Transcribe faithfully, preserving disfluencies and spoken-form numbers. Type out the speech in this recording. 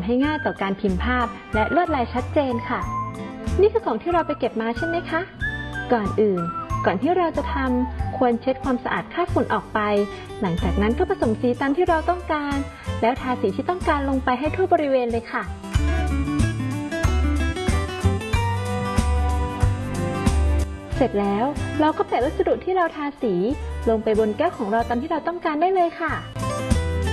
ให้ง่ายต่อการพิมพ์ภาพและลวดลายชัดเจนค่ะนี่คือของที่เราไปเก็บมาใช่ไหมคะก่อนอื่นก่อนที่เราจะทำควรเช็ดความสะอาดคราบฝุ่นออกไปหลังจากนั้นก็ผสมสีตามที่เราต้องการแล้วทาสีที่ต้องการลงไปให้ทั่วบริเวณเลยค่ะเสร็จแล้วเราก็แปะวัสดุที่เราทาสีลงไปบนแก้วของเราตามที่เราต้องการได้เลยค่ะ